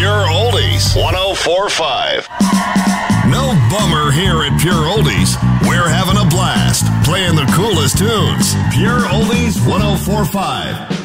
Pure Oldies 104.5. No bummer here at Pure Oldies. We're having a blast playing the coolest tunes. Pure Oldies 104.5.